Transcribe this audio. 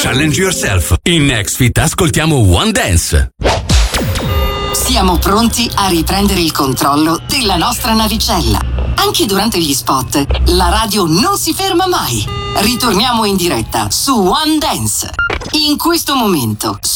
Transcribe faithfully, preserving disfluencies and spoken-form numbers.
Challenge yourself. In Nextfit ascoltiamo One Dance. Siamo pronti a riprendere il controllo della nostra navicella. Anche durante gli spot, la radio non si ferma mai. Ritorniamo in diretta su One Dance. In questo momento,